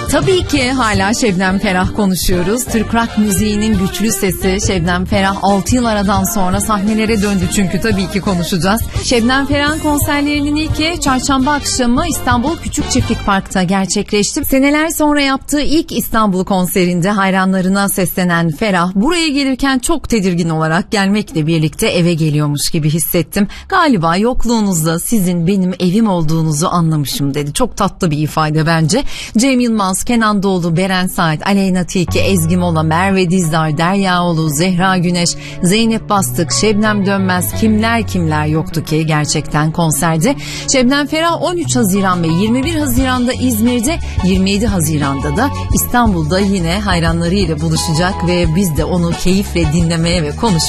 Tabii ki hala Şebnem Ferah konuşuyoruz. Türk rock müziğinin güçlü sesi Şebnem Ferah 6 yıl aradan sonra sahnelere döndü, çünkü tabii ki konuşacağız. Şebnem Ferah'ın konserlerinin ilki çarşamba akşamı İstanbul Küçük Çiftlik Park'ta gerçekleşti. Seneler sonra yaptığı ilk İstanbul konserinde hayranlarına seslenen Ferah, buraya gelirken çok tedirgin olarak gelmekle birlikte eve geliyormuş gibi hissettim. Galiba yokluğunuzda sizin benim evim olduğunuzu anlamışım dedi. Çok tatlı bir ifade bence. Cem Yılmaz, Kenan Doğulu, Beren Saat, Aleyna Tilki, Ezgi Mola, Merve Dizdar, Derya Oğlu, Zehra Güneş, Zeynep Bastık, Şebnem Dönmez, kimler yoktu ki gerçekten konserde. Şebnem Ferah 13 Haziran ve 21 Haziran'da İzmir'de, 27 Haziran'da da İstanbul'da yine hayranlarıyla buluşacak ve biz de onu keyifle dinlemeye ve konuşmaya